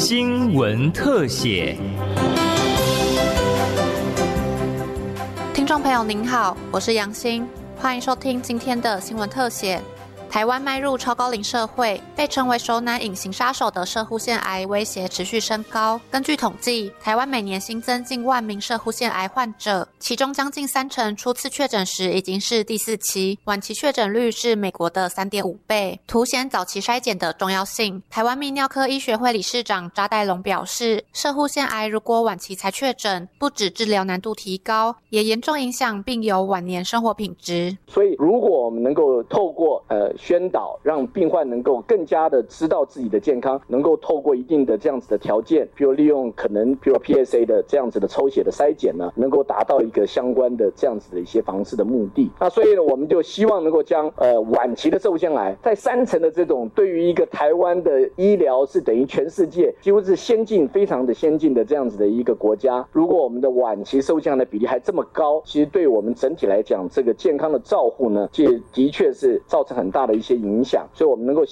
新闻特写。 听众朋友您好，我是杨欣，欢迎收听今天的新闻特写。台湾迈入超高龄社会，被称为首男隐形杀手的摄护腺癌威胁持续升高。根据统计，台湾每年新增近10000名摄护腺癌患者，其中将近30%初次确诊时已经是第4期，晚期确诊率是美国的3.5倍，凸显早期筛检的重要性。台湾泌尿科医学会理事长查代龙表示，摄护腺癌如果晚期才确诊，不止治疗难度提高，也严重影响病友晚年生活品质。 所以如果我们能够透过宣导，让病患能够更加的知道自己的健康，能够透过一定的这样子的条件，比如利用比如 PSA 的这样子的抽血的筛检呢，能够达到一个相关的这样子的一些防治的目的。那所以呢，我们就希望能够将晚期的摄护腺癌在3成的这种，对于一个台湾的医疗是等于全世界几乎是非常的先进的这样子的一个国家，如果我们的晚期摄护腺癌的比例还这么高，其实对我们整体来讲，这个健康的照护呢，的确是造成很大的一些影响，所以我们能够